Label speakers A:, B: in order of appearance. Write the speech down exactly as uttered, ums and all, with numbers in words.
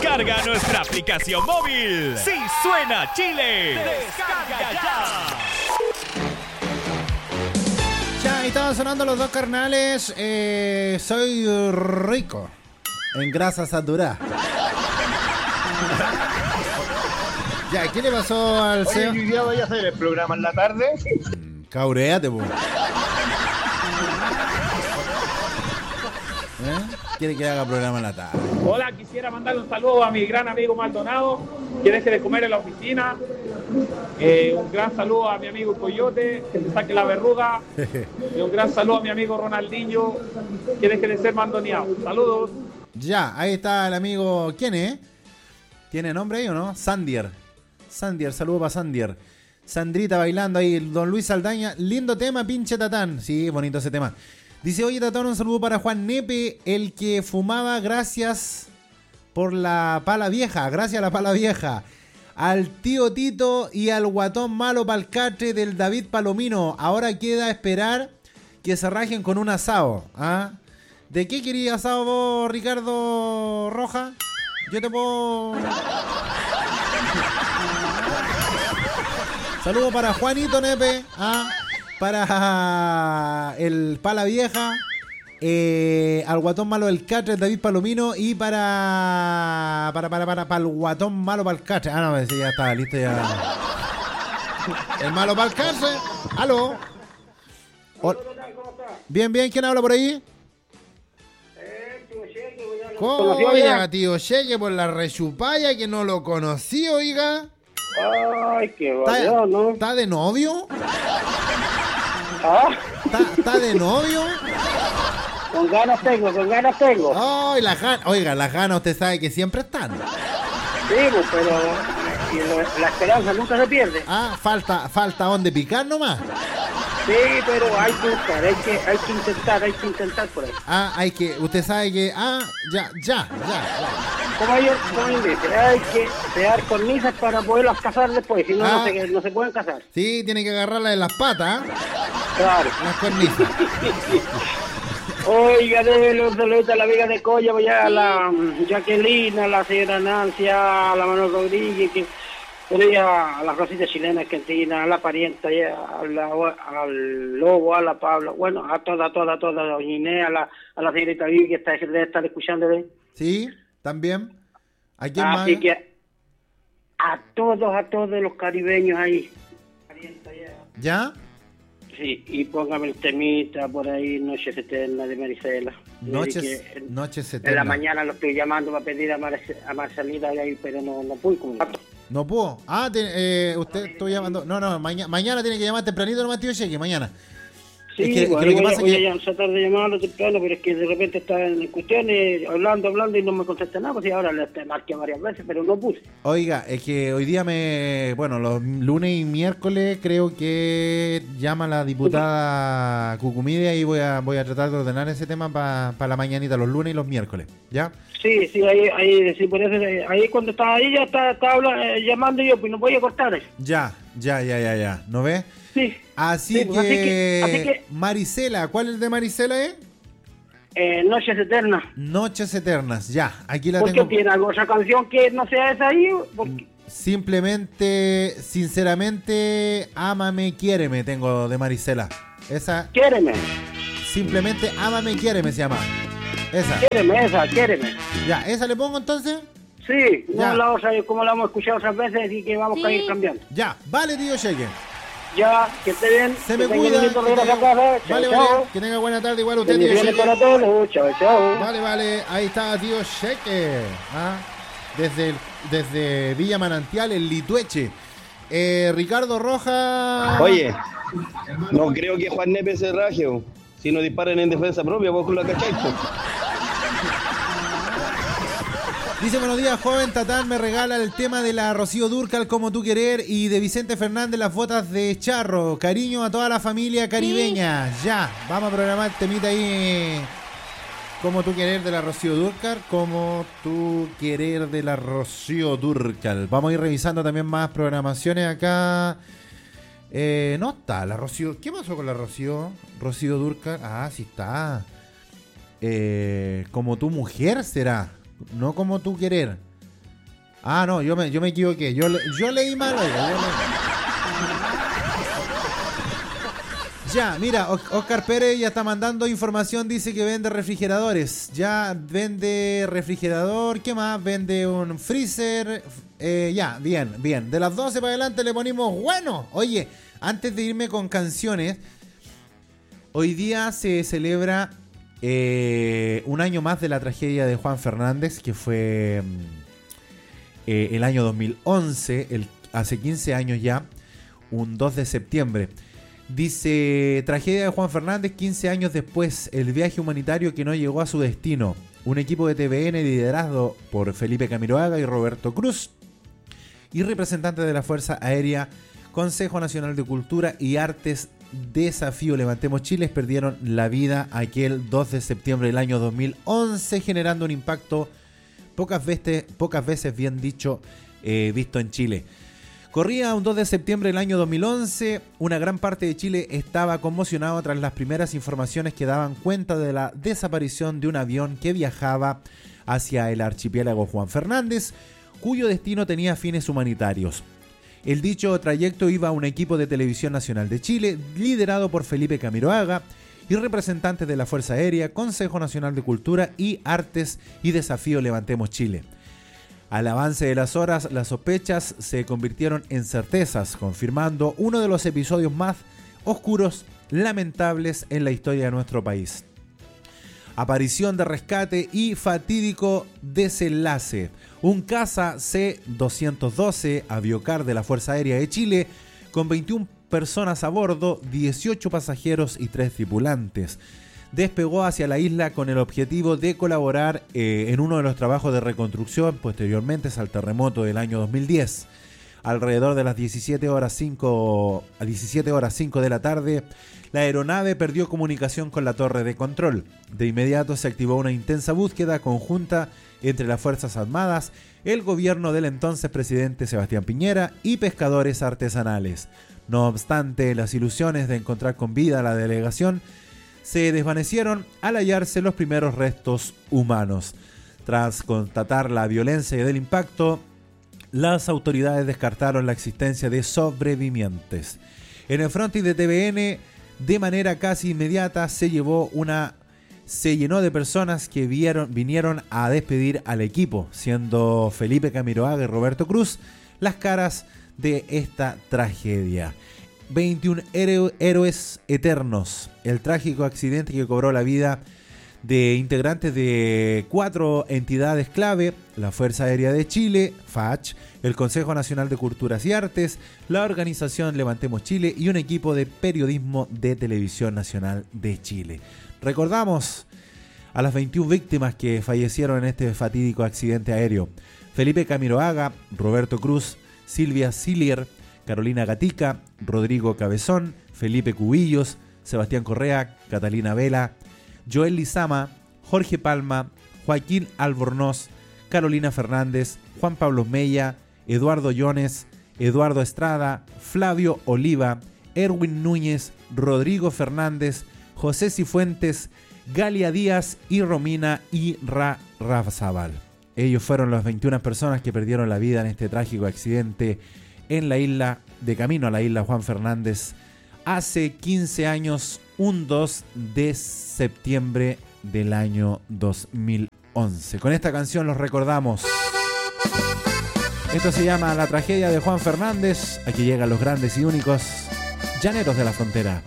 A: Descarga nuestra aplicación móvil. ¡Sí suena Chile! ¡Descarga ya!
B: Ya, ahí estaban sonando los dos carnales. Eh, soy rico en grasa saturada. Ya, ¿qué le pasó al C E O?
C: Oye, ¿hoy día voy a hacer el programa en la tarde?
B: Cabréate, po. ¿Eh? ¿Quiere que haga programa en la tarde?
D: Hola, quisiera mandarle un saludo a mi gran amigo Maldonado, que deje de comer en la oficina. Eh, un gran saludo a mi amigo Coyote, que se saque la verruga. Y un gran saludo a mi amigo Ronaldinho, que deje de ser mandoneado. Saludos.
B: Ya, ahí está el amigo. ¿Quién es? ¿Tiene nombre ahí o no? Sandier. Sandier, saludo para Sandier. Sandrita bailando ahí, don Luis Saldaña. Lindo tema, pinche Tatán. Sí, bonito ese tema. Dice, oye Tatán, un saludo para Juan Nepe, el que fumaba gracias por la pala vieja. Gracias a la pala vieja. Al tío Tito y al guatón malo palcatre del David Palomino. Ahora queda esperar que se rajen con un asado. ¿Ah? ¿De qué querías asado vos, Ricardo Roja? Yo te puedo... Saludos para Juanito Nepe, ¿ah? Para el Pala Vieja, eh, al guatón malo del Catre, David Palomino, y para para para para para el guatón malo para el Catre. Ah, no, sí, ya está listo ya. El malo para el Catre. Aló. Hola. Bien, bien, ¿quién habla por ahí? ¿Cómo? Oiga, tío Cheque, por la rechupalla que no lo conocí, oiga.
C: Ay, qué variado, ¿no?
B: ¿Está de novio?
C: ¿Ah?
B: ¿Está, ¿Está de novio?
C: Con ganas tengo, con ganas tengo.
B: Ay, la gana, oiga, las ganas usted sabe que siempre están.
C: Sí, pues, pero la esperanza nunca se pierde.
B: Ah, falta, falta donde picar nomás.
C: Sí, pero hay que buscar, hay que, hay que intentar, hay que intentar por ahí.
B: Ah, hay que, usted sabe que, ah, ya, ya, ya, ya.
C: Como ellos, como ellos dicen, hay que crear cornisas para poderlas cazar después, si no,
B: Ah.
C: no, se, no se pueden cazar.
B: Sí, tiene que agarrarla de las patas, ¿eh?
C: Claro.
B: Las cornisas.
C: Oiga, déjele un saludito a la amiga de Coya, voy a la um, Jacqueline, a la señora Nancy, a la Manuel Rodríguez, que a la Rosita Chilena Argentina, a la parienta, a la, al Lobo, a la Pablo, bueno, a toda, toda, toda, a doña Inés, a la, a la señorita Vivi, que está, debe estar escuchando.
B: Sí, también. ¿A quién más?
C: Así que a todos, a todos los caribeños ahí.
B: ¿Ya?
C: Sí, y póngame el temita por ahí, Noches Eternas de Marisela.
B: Noches,
C: que,
B: noches
C: en
B: eternas.
C: la mañana lo estoy llamando para pedir a, Mar a Marcelita ahí, pero no, no pude. Como...
B: No puedo. Ah, te, eh, usted estoy llamando. No, no, maña, mañana tiene que llamar tempranito nomás, tío Cheque, mañana.
C: Sí,
B: es que,
C: bueno,
B: que lo que
C: voy,
B: pasa
C: voy
B: que...
C: a tratar de llamarlo temprano, pero es que de repente está en cuestiones, hablando, hablando y no me contesta nada, pues y ahora le marqué varias veces, pero no puse.
B: Oiga, es que hoy día me... Bueno, los lunes y miércoles creo que llama la diputada Cucumidia y voy a voy a tratar de ordenar ese tema para pa la mañanita, los lunes y los miércoles, ¿ya?
C: Sí, sí, ahí, ahí, sí, por eso, ahí cuando estaba ahí ya estaba, estaba hablando, eh, llamando yo, pues no podía cortar eso.
B: Ya, ya, ya, ya, ya, ¿no ves?
C: Sí.
B: Así,
C: sí, pues,
B: que...
C: así que... Así que...
B: Marisela, ¿cuál es el de Marisela, eh?
C: Eh, Noches Eternas.
B: Noches Eternas, ya, aquí la
C: ¿Por
B: tengo.
C: qué tiene alguna otra canción que no sea esa ahí? Porque...
B: Simplemente, sinceramente, ámame, quiéreme, tengo de Marisela. Esa.
C: Quiéreme.
B: Simplemente, ámame, quiéreme se llama. Esa.
C: Quiéreme, esa, quiéreme.
B: Ya, ¿esa le pongo entonces?
C: Sí,
B: ya.
C: No la otra, como la hemos escuchado otras veces, así que vamos sí. a ir cambiando.
B: Ya, vale, tío Cheque.
C: Ya, que esté bien.
B: Se me cuida. Que tenga... Vale, chao, vale, chao. Que tenga buena tarde igual usted, tío Cheque.
C: Para todos. Chao, chao.
B: Vale, vale, ahí está tío Cheque. ¿Ah? Desde, el, desde Villa Manantial, el Litueche. Eh, Ricardo Roja.
E: Oye, no creo que Juan Nepe se raje. Si no disparan en defensa propia, vos con la cachai.
B: Dice, buenos días, joven. Tatán me regala el tema de la Rocío Dúrcal, Como tú querer, y de Vicente Fernández, Las botas de charro. Cariño a toda la familia caribeña. Sí. Ya, vamos a programar el temita ahí. Como tú querer de la Rocío Dúrcal, Como tú querer de la Rocío Dúrcal. Vamos a ir revisando también más programaciones acá. Eh, no está la Rocío. ¿Qué pasó con la Rocío? Rocío Dúrcal. Ah, sí está. Eh, como tu mujer será. No como tú querer. Ah, no, yo me, yo me equivoqué. Yo, le, yo leí mal. Oiga, yo leí. Ya, mira, Oscar Pérez ya está mandando información, dice que vende refrigeradores. Ya vende refrigerador, ¿qué más? Vende un freezer. Eh, ya, bien, bien. De las doce para adelante le ponemos bueno. Oye, antes de irme con canciones, hoy día se celebra eh, un año más de la tragedia de Juan Fernández, que fue eh, el año dos mil once, el, hace quince años ya, un dos de septiembre. Dice, tragedia de Juan Fernández, quince años después, el viaje humanitario que no llegó a su destino. Un equipo de T V N liderado por Felipe Camiroaga y Roberto Cruz y representantes de la Fuerza Aérea, Consejo Nacional de Cultura y Artes, Desafío Levantemos Chile, perdieron la vida aquel dos de septiembre del año dos mil once, generando un impacto pocas veces, pocas veces bien dicho, eh, visto en Chile. Corría un dos de septiembre del año dos mil once, una gran parte de Chile estaba conmocionado tras las primeras informaciones que daban cuenta de la desaparición de un avión que viajaba hacia el archipiélago Juan Fernández, cuyo destino tenía fines humanitarios. El dicho trayecto iba a un equipo de Televisión Nacional de Chile, liderado por Felipe Camiroaga y representantes de la Fuerza Aérea, Consejo Nacional de Cultura y Artes y Desafío Levantemos Chile. Al avance de las horas, las sospechas se convirtieron en certezas, confirmando uno de los episodios más oscuros, lamentables en la historia de nuestro país. Aparición de rescate y fatídico desenlace. Un caza C doscientos doce, aviocar de la Fuerza Aérea de Chile, con veintiuna personas a bordo, dieciocho pasajeros y tres tripulantes, despegó hacia la isla con el objetivo de colaborar eh, en uno de los trabajos de reconstrucción posteriormente al terremoto del año dos mil diez. Alrededor de las diecisiete horas cinco de la tarde, la aeronave perdió comunicación con la torre de control. De inmediato se activó una intensa búsqueda conjunta entre las Fuerzas Armadas, el gobierno del entonces presidente Sebastián Piñera y pescadores artesanales. No obstante, las ilusiones de encontrar con vida a la delegación se desvanecieron al hallarse los primeros restos humanos. Tras constatar la violencia del impacto, las autoridades descartaron la existencia de sobrevivientes. En el frontis de T V N, de manera casi inmediata, se llevó una se llenó de personas que vieron, vinieron a despedir al equipo, siendo Felipe Camiroaga y Roberto Cruz las caras de esta tragedia. veintiún héroes eternos. El trágico accidente que cobró la vida de integrantes de cuatro entidades clave: la Fuerza Aérea de Chile, F A C H, el Consejo Nacional de Culturas y Artes, la organización Levantemos Chile y un equipo de periodismo de Televisión Nacional de Chile. Recordamos a las veintiuna víctimas que fallecieron en este fatídico accidente aéreo: Felipe Camiroaga, Roberto Cruz, Silvia Silier, Carolina Gatica, Rodrigo Cabezón, Felipe Cubillos, Sebastián Correa, Catalina Vela, Joel Lizama, Jorge Palma, Joaquín Albornoz, Carolina Fernández, Juan Pablo Mella, Eduardo Llones, Eduardo Estrada, Flavio Oliva, Erwin Núñez, Rodrigo Fernández, José Cifuentes, Galia Díaz y Romina Irarrázaval. Ellos fueron las veintiuna personas que perdieron la vida en este trágico accidente en la isla, de camino a la isla Juan Fernández, hace quince años, un dos de septiembre del año dos mil once. Con esta canción los recordamos. Esto se llama La Tragedia de Juan Fernández. Aquí llegan los grandes y únicos Llaneros de la Frontera.